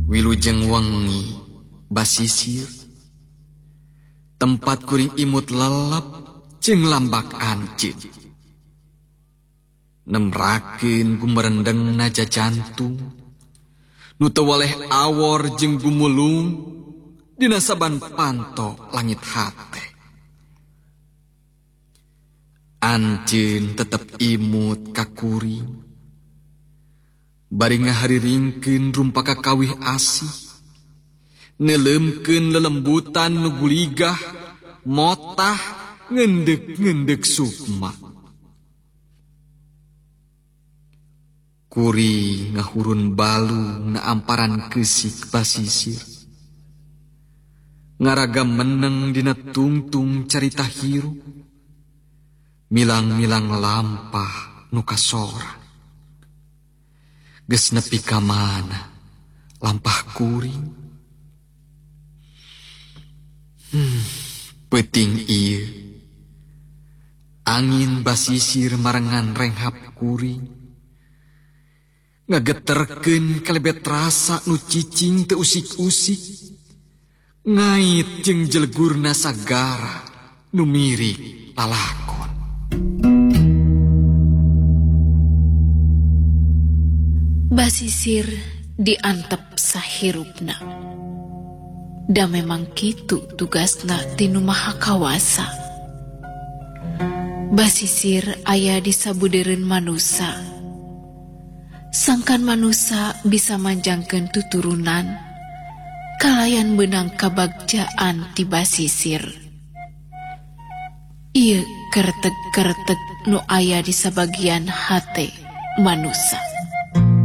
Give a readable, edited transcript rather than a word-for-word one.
Wilujeng wengi basisir, tempat kuring imut lelep jeung lambak anjeun. Nemrakeun gumerendeng naja jantung, nu teu waleh awor jeung gumulung dina saban panto langit hate. Anjeun tetep imut ka kuring, bari ngahariringkeun rumpaka kawih asih, neleumkeun lelembutan nu guligah, motah ngendek-ngendek sukma. Kuring ngahurun balung na amparan keusik basisir, ngaraga meneng dina tungtung carita hirup, milang-milang lampah nu kasorang. Geus nepi ka mana lampah kuring? Peuting ieu angin basisir marengan renghap kuring, ngageterkeun kalebet rasa nu cicing teu usik-usik, ngait jeung jelegurna sagara nu mirip lalakon. Basisir diantep sahirupna. Da memang kitu tugasna tinu Maha Kawasa. Basisir aya di sabudeureun manusa. Sangkan manusa bisa manjangkeun tuturunan, kalayan beunang kabagjaan ti basisir. Ieu kertek-kertek nu aya di sabagian hate manusa.